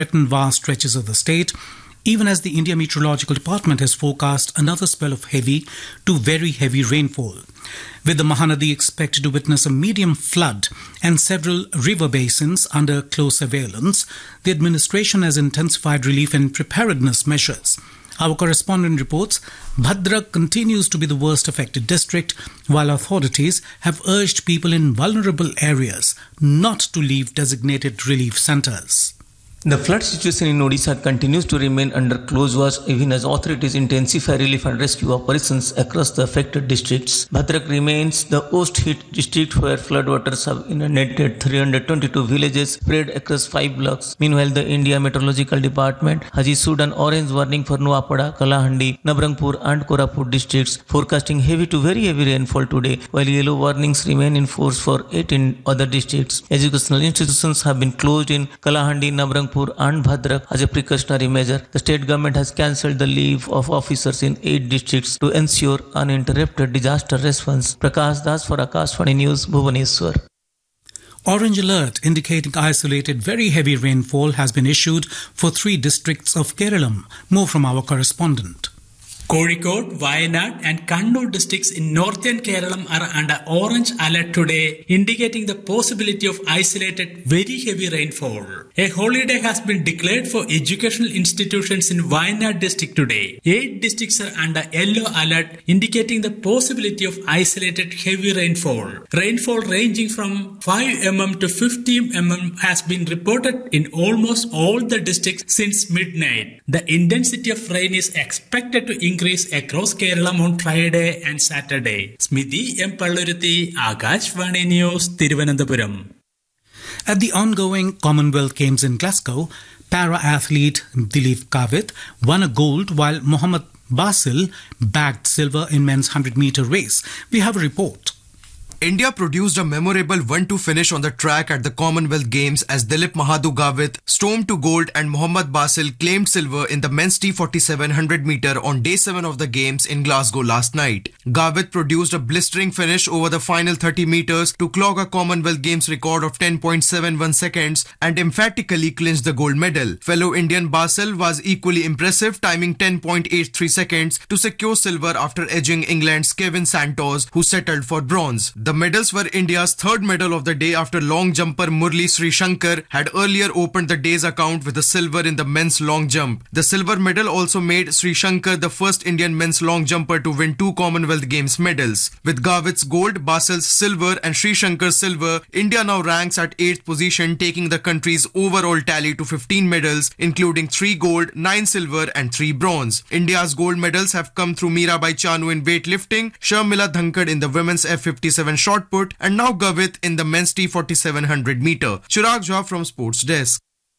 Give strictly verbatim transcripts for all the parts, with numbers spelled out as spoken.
threaten vast stretches of the state, even as the India Meteorological Department has forecast another spell of heavy to very heavy rainfall. With the Mahanadi expected to witness a medium flood and several river basins under close surveillance, the administration has intensified relief and preparedness measures. Our correspondent reports Bhadrak continues to be the worst affected district, while authorities have urged people in vulnerable areas not to leave designated relief centres. The flood situation in Odisha continues to remain under close watch even as authorities intensify relief and rescue operations across the affected districts. Bhadrak remains the worst hit district where floodwaters have inundated three hundred twenty-two villages spread across five blocks. Meanwhile, the India Meteorological Department has issued an orange warning for Nuapada, Kalahandi, Nabarangpur and Koraput districts, forecasting heavy to very heavy rainfall today, while yellow warnings remain in force for eighteen other districts. Educational institutions have been closed in Kalahandi, Nabarangpur and Bhadrak as a precautionary measure. The state government has cancelled the leave of officers in eight districts to ensure uninterrupted disaster response. Prakash Das for Akashvani News, Bhubaneswar. Orange alert indicating isolated very heavy rainfall has been issued for three districts of Kerala. More from our correspondent. Kozhikode, Wayanad and Kannur districts in northern Kerala are under orange alert today, indicating the possibility of isolated very heavy rainfall. A holiday has been declared for educational institutions in Wayanad district today. Eight districts are under yellow alert, indicating the possibility of isolated heavy rainfall. Rainfall ranging from five millimeters to fifty millimeters has been reported in almost all the districts since midnight. The intensity of rain is expected to increase across Kerala on Friday and Saturday. Smithy M. Palluruthi, Akashvani News, Thiruvananthapuram. At the ongoing Commonwealth Games in Glasgow, para-athlete Dilip Kavit won a gold while Mohammad Basil bagged silver in men's one hundred meter race. We have a report. India produced a memorable one two finish on the track at the Commonwealth Games as Dilip Mahadu Gavit stormed to gold and Mohammad Basil claimed silver in the men's T forty-seven one hundred meter on day seven of the Games in Glasgow last night. Gavit produced a blistering finish over the final thirty meters to clock a Commonwealth Games record of ten point seven one seconds and emphatically clinched the gold medal. Fellow Indian Basil was equally impressive, timing ten point eight three seconds to secure silver after edging England's Kevin Santos, who settled for bronze. The medals were India's third medal of the day after long jumper Murli Srishankar had earlier opened the day's account with a silver in the men's long jump. The silver medal also made Srishankar the first Indian men's long jumper to win two Commonwealth Games medals. With Gavit's gold, Basil's silver and Srishankar's silver, India now ranks at eighth position, taking the country's overall tally to fifteen medals, including three gold, nine silver and three bronze. India's gold medals have come through Mirabai Chanu in weightlifting, Sharmila Dhankad in the women's F fifty-seven shot put and now Gavit in the men's T forty-seven one hundred meter. Chirag Jha from Sports Desk.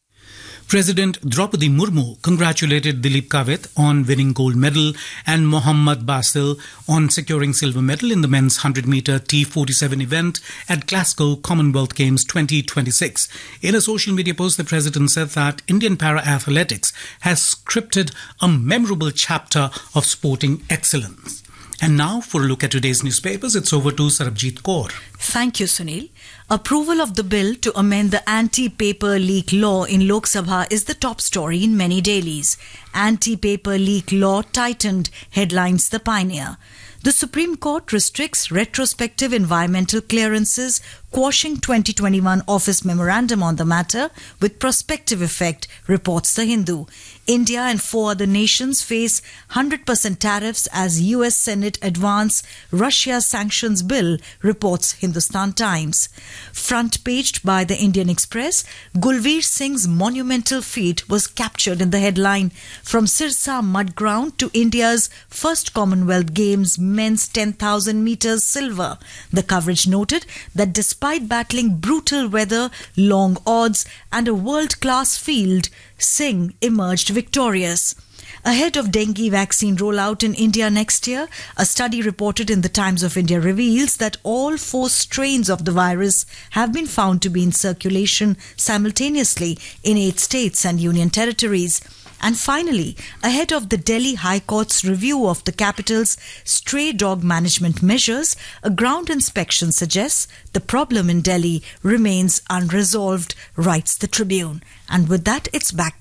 President Draupadi Murmu congratulated Dilip Kavit on winning gold medal and Mohammad Basil on securing silver medal in the men's one hundred meter T forty-seven event at Glasgow Commonwealth Games twenty twenty-six. In a social media post, the President said that Indian para-athletics has scripted a memorable chapter of sporting excellence. And now for a look at today's newspapers, it's over to Sarabjit Kaur. Thank you, Sunil. Approval of the bill to amend the anti-paper leak law in Lok Sabha is the top story in many dailies. Anti-paper leak law tightened, headlines The Pioneer. The Supreme Court restricts retrospective environmental clearances, quashing twenty twenty-one office memorandum on the matter with prospective effect, reports The Hindu. India and four other nations face one hundred percent tariffs as U S Senate advance Russia sanctions bill, reports Hindustan Times. Front paged by the Indian Express, Gulveer Singh's monumental feat was captured in the headline. From Sirsa mud ground to India's first Commonwealth Games men's ten thousand meters silver. The coverage noted that despite battling brutal weather, long odds and a world-class field, Singh emerged victorious. Ahead of dengue vaccine rollout in India next year, a study reported in the Times of India reveals that all four strains of the virus have been found to be in circulation simultaneously in eight states and union territories. And finally, ahead of the Delhi High Court's review of the capital's stray dog management measures, a ground inspection suggests the problem in Delhi remains unresolved, writes the Tribune. And with that, it's back